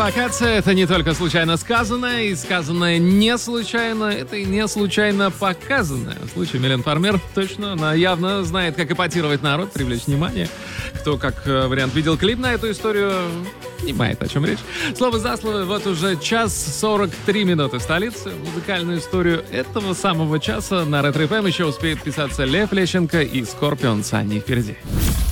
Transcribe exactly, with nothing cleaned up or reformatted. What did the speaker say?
Провокация — это не только случайно сказанное, и сказанное не случайно, это и не случайно показанное. В случае Милен Фармер точно, она явно знает, как эпатировать народ, привлечь внимание. Кто, как вариант, видел клип на эту историю, понимает, о чем речь. Слово за слово, вот уже час сорок три минуты в столице. Музыкальную историю этого самого часа на Ретро эф эм еще успеет писаться Лев Лещенко и Скорпион Санни впереди.